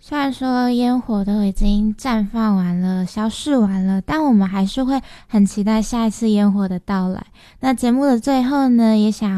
虽然说烟火都已经绽放完了、消逝完了，但我们还是会很期待下一次烟火的到来。那节目的最后呢，也想